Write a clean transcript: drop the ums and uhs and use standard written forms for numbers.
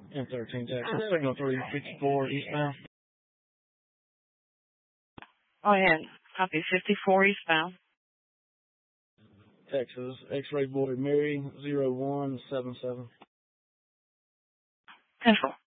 M13 Texas, signal 354 eastbound. Oh, yeah. Copy 54 eastbound. Texas, X-ray boy Mary 0177. 10-4.